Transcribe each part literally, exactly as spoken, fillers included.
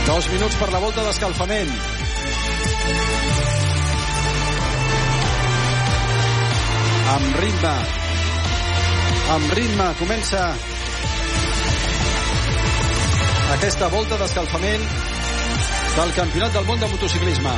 Dos minuts per la volta d'escalfament. Amb ritme. Amb ritme comença aquesta volta d'escalfament del Campionat del Món de Motociclisme.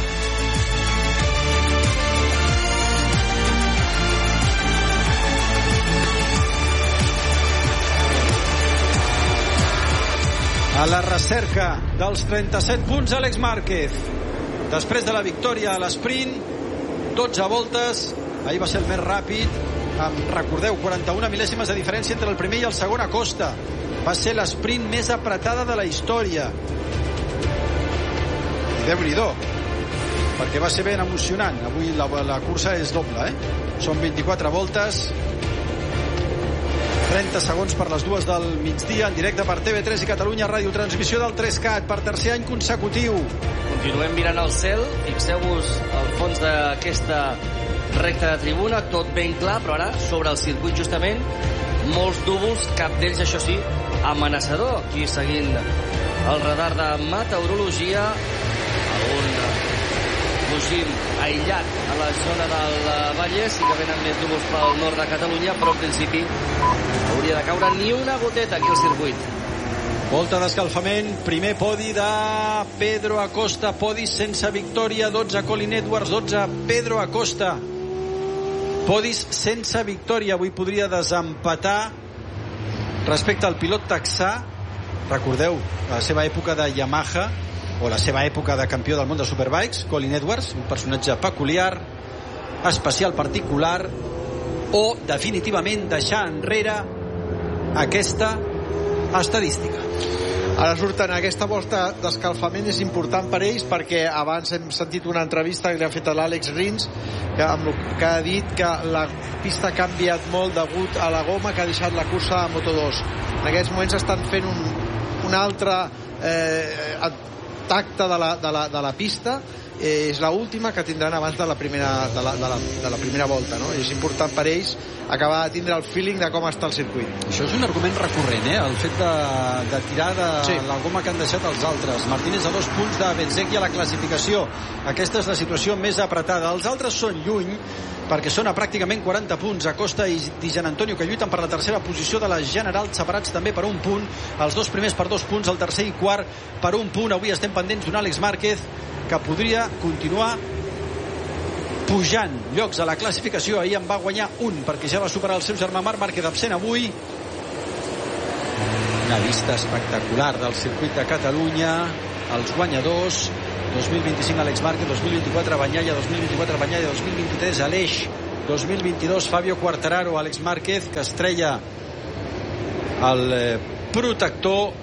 A la recerca dels trenta-set punts, Àlex Márquez. Després de la victòria a l'esprint, dotze voltes, ahir va ser el més ràpid, amb, recordeu, quaranta-una mil·lèsimes de diferència entre el primer i el segon a Costa. Va ser l'esprint més apretada de la història. I Déu-n'hi-do, perquè va ser ben emocionant. Avui la, la cursa és doble, eh? Són vint-i-quatre voltes, trenta segons per les dues del migdia, en directe per T V tres i Catalunya Ràdio, transmissió del tres cat per tercer any consecutiu. Continuem mirant al cel, fixeu-vos al fons d'aquesta recta de tribuna, tot ben clar, però ara sobre el circuit justament molts núvols, cap d'ells, això sí, amenaçador. Aquí seguint el radar de meteorologia, algun fugim aïllat a la zona del Vallès, i que venen més núvols pel nord de Catalunya, però en principi hauria de caure ni una goteta aquí al circuit. Volta d'escalfament, primer podi de Pedro Acosta, podi sense victòria, dotze Colin Edwards, dotze Pedro Acosta. Podis sense victòria, avui podria desempatar respecte al pilot texà. Recordeu la seva època de Yamaha, o la seva època de campió del món de Superbikes, Colin Edwards, un personatge peculiar, especial, particular, o definitivament deixar enrere aquesta estadística. Ara surten aquesta volta d'escalfament, és important per ells perquè abans hem sentit una entrevista que li ha fet a l'Àlex Rins, que, amb el, que ha dit que la pista ha canviat molt degut a la goma que ha deixat la cursa de Moto dos. En aquests moments estan fent un, un altre eh, tacte de la, de la, de la pista. Eh, és l'última que tindran abans de la primera, de la, de la, de la primera volta, no? És important per ells acabar de tindre el feeling de com està el circuit. Això és un argument recurrent, eh? El fet de, de tirar de sí. la goma que han deixat els altres. Martínez a dos punts de Bezzecchi a la classificació. Aquesta és la situació més apretada. Els altres són lluny, perquè són a pràcticament quaranta punts. Acosta i Di Gianantonio, que lluiten per la tercera posició de la general, separats també per un punt. Els dos primers per dos punts, el tercer i quart per un punt. Avui estem pendents d'un Àlex Márquez que podria continuar pujant llocs a la classificació. Ahir en va guanyar un, perquè ja va superar el seu germà Marc Márquez, absent avui. Una vista espectacular del circuit de Catalunya. Els guanyadors: dos mil vint-i-cinc Àlex Márquez, dos mil vint-i-quatre Bagnaia, dos mil vint-i-quatre Bagnaia, dos mil vint-i-tres Aleix, dos mil vint-i-dos Fabio Quartararo. Àlex Márquez, que estrella el eh, protector,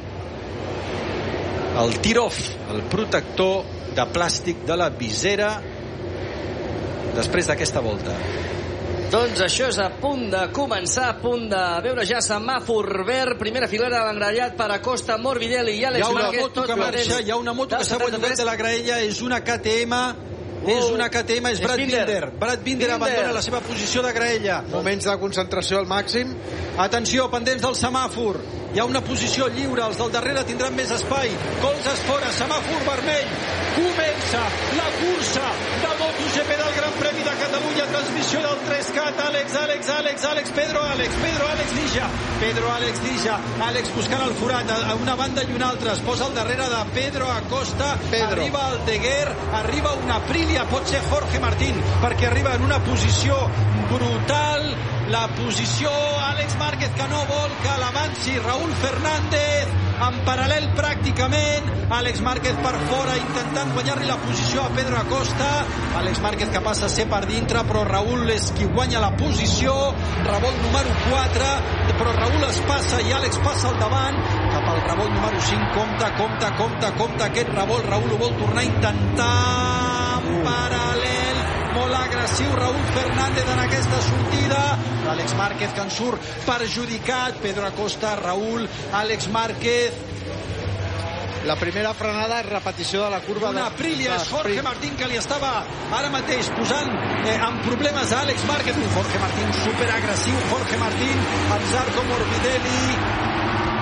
el tir-off, el protector de plàstic de la visera després d'aquesta volta. Doncs això és a punt de començar, a punt de veure ja semàfor verd, primera filera l'engrellat per Acosta, Morbidelli i Àlex Márquez. Hi ha una moto que marxa, hi ha una moto que s'ha guanyat de la graella, és una K T M, uh, és una K T M, és Brad Binder. Brad Binder abandona la seva posició de graella. Moments de concentració al màxim. Atenció, pendents del semàfor. Hi ha una posició lliure, els del darrere tindran més espai. Colzes fora, semàfor vermell. Comença la cursa de MotoGP del Gran Premi de Catalunya, transmissió del tres cat. Àlex, Àlex, Àlex, Àlex, Pedro Àlex, Pedro Àlex Dija, Pedro Àlex Dija, Àlex buscant el forat a una banda i una altra, es posa al darrere de Pedro Acosta, Pedro. Arriba el Deguer, arriba una Aprilia, pot ser Jorge Martín, perquè arriba en una posició brutal, la posició Àlex Márquez, que no vol que l'avanci Raúl Fernández, en paral·lel pràcticament. Àlex Márquez per fora intentant guanyar-li la posició a Pedro Acosta. Àlex Márquez que passa a ser per dintre, però Raúl és qui guanya la posició. Revolt número quatre, però Raúl es passa i Àlex passa al davant cap al revolt número cinc. Compte, compte, compte, compte aquest revolt. Raúl ho vol tornar a intentar en paral·lel, molt agressiu Raúl Fernández en aquesta sortida. Àlex Márquez que en surt perjudicat. Pedro Acosta, Raúl, Àlex Márquez. La primera frenada és repetició de la curva. Una Aprilia, és Jorge Martín, que li estava ara mateix posant eh, amb problemes a Àlex Márquez. Un Jorge Martín superagressiu, Jorge Martín amb Zarco Morbidelli.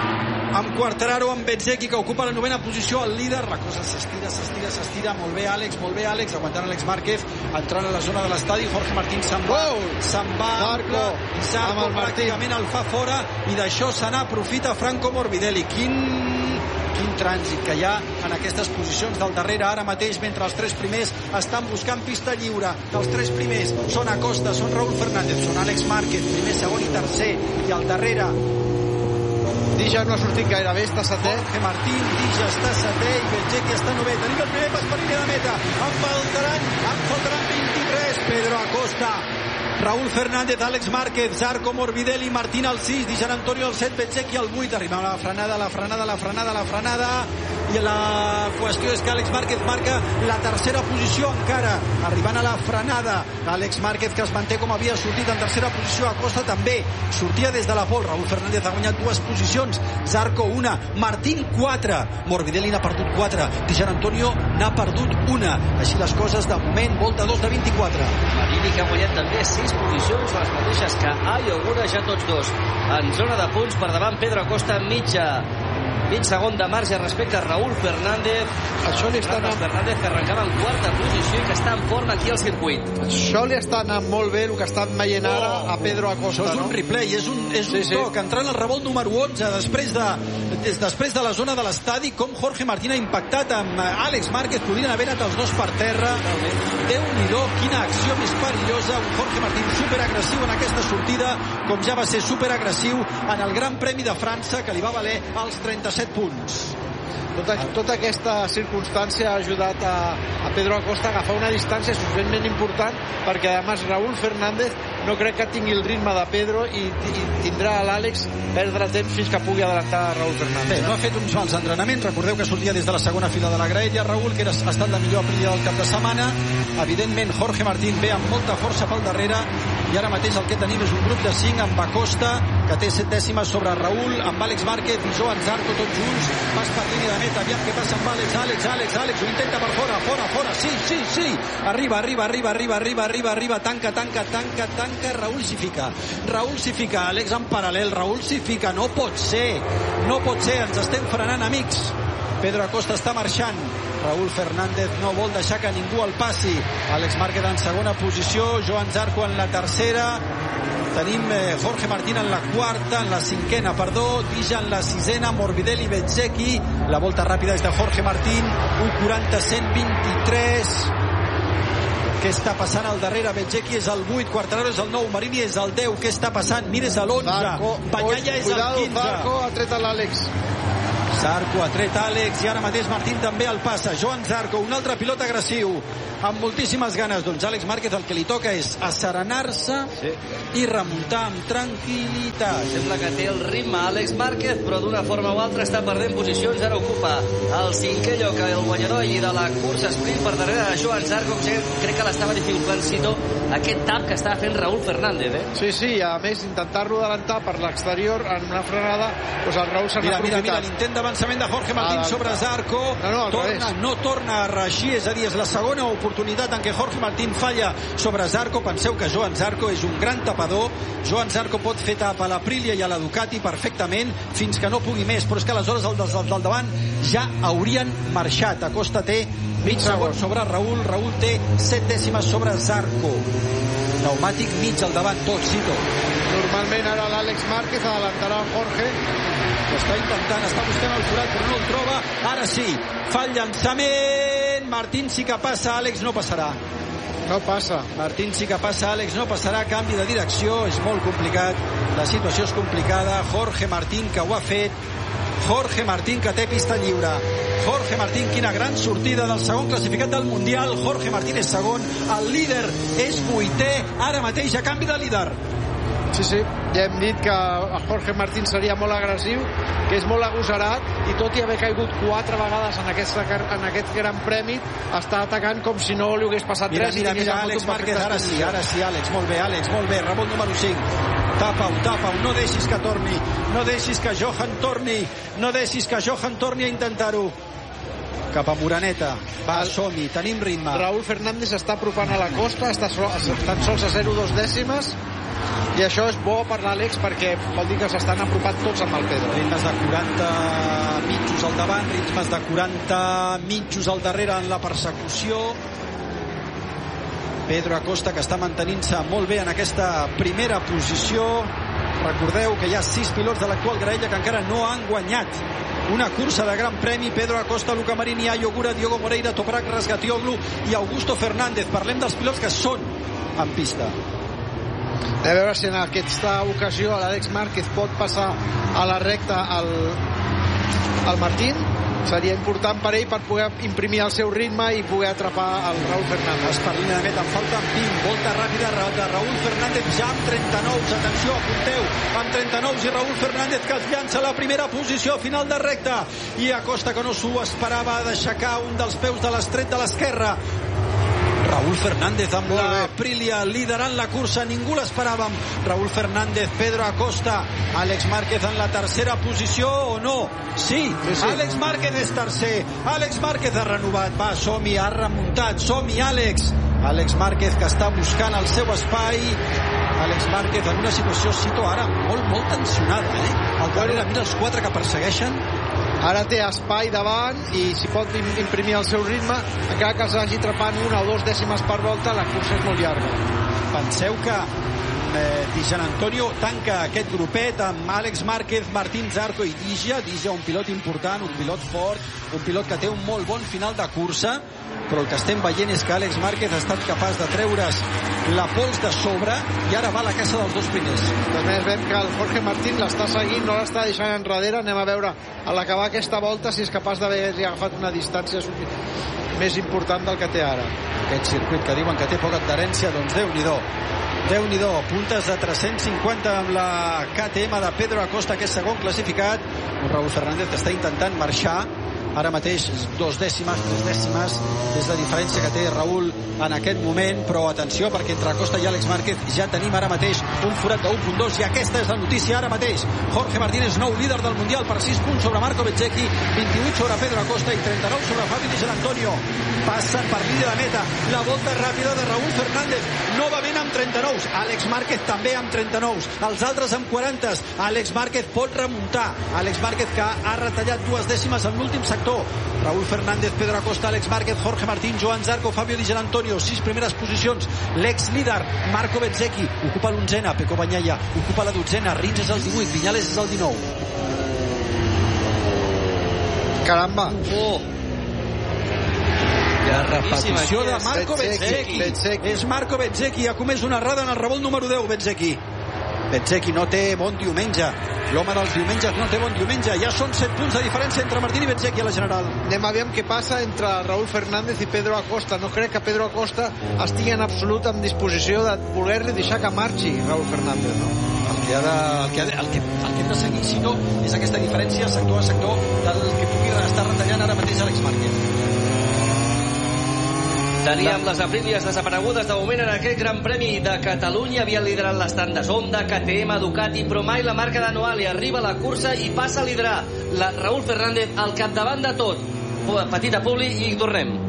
amb Quartararo, amb Bezzecchi, que ocupa la novena posició, el líder. La cosa s'estira, s'estira, s'estira. Molt bé, Àlex, molt bé, Àlex, aguantant Àlex Márquez, entrant a la zona de l'estadi. Jorge Martín se'n va, oh! se'n va Zarco, i Zarco pràcticament el fa fora, i d'això se n'aprofita Franco Morbidelli. Quin, quin trànsit que hi ha en aquestes posicions del darrere ara mateix, mentre els tres primers estan buscant pista lliure. Els tres primers són Acosta, són Raúl Fernández, són Àlex Márquez, primer, segon i tercer, i al darrere Dija no ha sortit gaire bé, està setè. Jorge Martín, Dija està setè i Bezzecchi està novè. Tenim el primer pas per línia de meta. En faltaran, en faltaran vint-i-tres. Pedro Acosta, Raúl Fernández, Àlex Márquez, Zarco, Morbidelli, Martín al sis, Di Giannantonio al set, Bezzecchi al vuit. Arribem a la frenada, la frenada, la frenada, la frenada. I la qüestió és que Àlex Márquez marca la tercera posició encara, arribant a la frenada. Àlex Márquez, que es manté com havia sortit en tercera posició. Acosta també sortia des de la pol. Raúl Fernández ha guanyat dues posicions, Zarco una, Martín quatre, Morbidelli n'ha perdut quatre, Di Giannantonio n'ha perdut una. Així les coses de moment, volta dos de vint-i-quatre. Marini, que ha guanyat també sis posicions, les mateixes que Ayogura, ja tots dos en zona de punts. Per davant Pedro Acosta, mitja mig segon de marge respecte a Raúl Fernández. Això li està anant... Fernández, que arrencava en quarta posició i que està en forma aquí al circuit. Això li està anant molt bé, el que estan veient ara a Pedro Acosta. Això és un no? replay, és un, és sí, un sí. toc, entrant al revolt número onze, després de, des, després de la zona de l'estadi, com Jorge Martín ha impactat amb Àlex Márquez, podrien haver anat els dos per terra. Déu-n'hi-do, quina acció més perillosa. Un Jorge Martín superagressiu en aquesta sortida, com ja va ser superagressiu en el Gran Premi de França, que li va valer els trenta-set punts. Tota, tota aquesta circumstància ha ajudat a, a Pedro Acosta a agafar una distància suficientment important, perquè a més Raúl Fernández no crec que tingui el ritme de Pedro i, i tindrà a l'Àlex perdre temps fins que pugui adelantar a Raúl Fernández. Bé, no ha fet uns mals entrenaments. Recordeu que sortia des de la segona fila de la graella Raúl, que era, ha estat la millor aprilla del cap de setmana. Evidentment Jorge Martín ve amb molta força pel darrere, i ara mateix el que tenim és un grup de cinc amb Acosta, que té set dècimes sobre Raúl, amb Àlex Márquez i Joan Zarco, tots junts. Pas per línia de meta, aviam què passa amb Àlex, Àlex, Àlex, Àlex, ho intenta per fora, fora, fora, sí, sí, sí, arriba, arriba, arriba, arriba, arriba, arriba, arriba, tanca, tanca, tanca, tanca, Raúl s'hi fica, Raúl s'hi fica, Àlex en paral·lel, Raúl s'hi fica, no pot ser, no pot ser, ens estem frenant, amics. Pedro Acosta està marxant, Raúl Fernández no vol deixar que ningú el passi. Àlex Márquez en segona posició, Joan Zarco en la tercera, tenim eh, Jorge Martín en la quarta, en la cinquena, perdó, Dija en la sisena, Morbidelli, Bezzecchi. La volta ràpida és de Jorge Martín, u quaranta cent vint-i-tres. Què està passant al darrere? Bezzecchi és el vuit, Quartararo és el nou, Marini és el deu. Què està passant? Mires a l'onze, Bagnaia és el quinze. Zarco ha tret a l'Àlex. Zarco ha tret Àlex i ara mateix Martín també el passa. Joan Zarco, un altre pilot agressiu amb moltíssimes ganes. Doncs Àlex Márquez el que li toca és asserenar-se sí. i remuntar amb tranquil·litat. Sembla que té el ritme Àlex Márquez, però d'una forma o altra està perdent posicions. Ara ocupa el cinquè lloc, el guanyador i de la cursa sprint per darrere de Joan Zarco. Crec que l'estava dificultant Cito aquest tap que estava fent Raúl Fernández, eh? Sí, sí, a més intentar-lo adelantar per l'exterior en una frenada, doncs el Raúl se n'ha aprofitat. Mira, mira, l'intent d'avançament de Jorge Martín ah, sobre Zarco. No, no, torna, no torna a reeixir, és a dir, és la segona oportunitat en què Jorge Martín falla sobre Zarco. Penseu que Joan Zarco és un gran tapador. Joan Zarco pot fer tap a l'Aprilia i a la Ducati perfectament fins que no pugui més, però és que aleshores els del, del davant ja haurien marxat. Acosta té mig segon sobre Raúl, Raúl té set dècimes sobre Zarco. Pneumàtic mig al davant, tot, Cito. Normalment ara l'Àlex Márquez adelantarà el Jorge. Està intentant, està buscant el forat, però no el troba. Ara sí, fa el llançament. Martín sí que passa, Àlex no passarà. No passa. Martín sí que passa, Àlex no passarà. Canvi de direcció, és molt complicat. La situació és complicada. Jorge Martín, que ho ha fet. Jorge Martín, que té pista lliure. Jorge Martín, quina gran sortida del segon classificat del Mundial. Jorge Martín és segon, el líder és vuitè, ara mateix a canvi de líder. Sí, sí, ja hem dit que el Jorge Martín seria molt agressiu, que és molt agosarat, i tot i haver caigut quatre vegades en, aquesta, en aquest gran premi, està atacant com si no li hagués passat mira, res. Mira, mira, mira, Àlex Márquez, ara sí, ara sí, Àlex, molt bé, Àlex, molt bé, rebot número cinc. Tapa-ho, tapa-ho, no deixis que torni, no deixis que Johan torni, no deixis que Johan torni a intentar-ho. Cap a Moraneta, va, som-hi, tenim ritme. Raúl Fernández està apropant a la costa, està so, tan sols a zero coma dos dècimes. i això és bo per l'Àlex perquè vol dir que s'estan apropant tots amb el Pedro. Ritmes de quaranta mitjos al davant, ritmes de quaranta mitjos al darrere en la persecució. Pedro Acosta, que està mantenint-se molt bé en aquesta primera posició. Recordeu que hi ha sis pilots de l'actual graella que encara no han guanyat una cursa de Gran Premi. Pedro Acosta, Luca Marini, Ayo Gura, Diogo Moreira, Toprak Razgatioglu i Augusto Fernández. Parlem dels pilots que són en pista. A veure si en aquesta ocasió l'Àlex Márquez pot passar a la recta al, al Martín. Seria important per ell per poder imprimir el seu ritme i poder atrapar el Raúl Fernández. Per línia de meta, en falten vint. Volta ràpida de Raúl Fernández ja amb trenta-nou. Atenció, apunteu, amb trenta-nou i Raúl Fernández que es llança a la primera posició a final de recta. I Acosta, que no s'ho esperava, d'aixecar un dels peus de l'estret de l'esquerra. Raúl Fernández amb la Aprilia liderant la cursa, ningú l'esperàvem. Raúl Fernández, Pedro Acosta, Àlex Márquez en la tercera posició o no? Sí, sí, sí. Àlex Márquez és tercer, Àlex Márquez ha renovat, va, som-hi, ha remuntat, som-hi Àlex. Àlex Márquez que està buscant el seu espai. Àlex Márquez en una situació, cito ara, molt, molt tensionada, eh? Al darrere, mira els quatre que persegueixen. Ara té espai davant i si pot imprimir el seu ritme, encara que els hagi atrapant una o dos dècimes per volta, la cursa és molt llarga. Penseu que eh, Di Gian Antonio tanca aquest grupet amb Àlex Márquez, Martín Zarco i Digia. Digia, un pilot important, un pilot fort, un pilot que té un molt bon final de cursa, però el que estem veient és que Àlex Márquez ha estat capaç de treure's la pols de sobre i ara va a la caça dels dos primers. També veiem que el Jorge Martín l'està seguint, no l'està deixant enrere. Anem a veure a l'acabar aquesta volta si és capaç d'haver agafat una distància més important del que té ara. Aquest circuit que diuen que té poca adherència, doncs Déu-n'hi-do. Déu-n'hi-do, puntes de tres-cents cinquanta amb la K T M de Pedro Acosta, que és segon classificat. Un Raúl Fernández que està intentant marxar. Ara mateix dos dècimes, tres dècimes és la diferència que té Raúl en aquest moment, però atenció perquè entre Acosta i Àlex Márquez ja tenim ara mateix un forat de u coma dos i aquesta és la notícia ara mateix. Jorge Martínez, nou líder del Mundial per sis punts sobre Marco Bezzecchi, vint-i-vuit sobre Pedro Acosta i trenta-nou sobre Fabio Di Gian Antonio. Passen per línia de meta la volta ràpida de Raúl Fernández, novament amb trenta-nou. Àlex Márquez també amb trenta-nou. Els altres amb quaranta. Àlex Márquez pot remuntar. Àlex Márquez que ha retallat dues dècimes en l'últim sector. Raúl Fernández, Pedro Acosta, Àlex Márquez, Jorge Martín, Joan Zarco, Fabio Di Gian Antonio. Sis primeres posicions. L'ex-líder Marco Bezzecchi ocupa l'onzena, Pecco Bagnaia ocupa la dotzena, Rins és el divuit, Viñales és el dinou. Caramba. Oh. La repetició de Marco Bezzecchi. Bezzecchi. És Marco Bezzecchi, ha comès una errada en el revolt número deu, Bezzecchi. Bezzecchi no té bon diumenge. L'home dels diumenges no té bon diumenge. Ja són set punts de diferència entre Martín i Bezzecchi a la general. Anem a veure què passa entre Raúl Fernández i Pedro Acosta. No crec que Pedro Acosta estigui en absolut en disposició de voler-li deixar que marxi Raúl Fernández, no? El que, ha de, el, que ha de, el, que, el que hem de seguir, si no, és aquesta diferència sector a sector del que pugui estar retallant ara mateix Àlex Márquez. Teníem les Aprilias desaparegudes de moment en aquest Gran Premi de Catalunya. Havien liderat les tandes Honda, K T M, Ducati, però mai la marca de Noali arriba a la cursa i passa a liderar la Raúl Fernández al capdavant de tot. Petita publi i tornem.